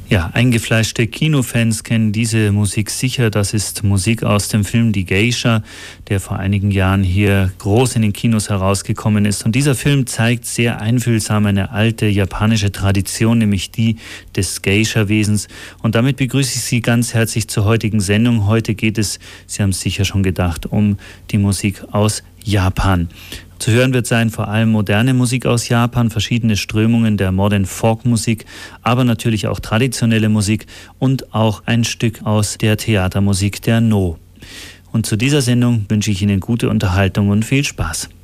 Ja, eingefleischte Kinofans kennen diese Musik sicher. Das ist Musik aus dem Film Die Geisha, der vor einigen Jahren hier groß in den Kinos herausgekommen ist. Und dieser Film zeigt sehr einfühlsam eine alte japanische Tradition, nämlich die des Geisha-Wesens. Und damit begrüße ich Sie ganz herzlich zur heutigen Sendung. Heute geht es, Sie haben es sicher schon gedacht, um die Musik aus Japan. Zu hören wird sein vor allem moderne Musik aus Japan, verschiedene Strömungen der Modern Folk Musik, aber natürlich auch traditionelle Musik und auch ein Stück aus der Theatermusik der No. Und zu dieser Sendung wünsche ich Ihnen gute Unterhaltung und viel Spaß.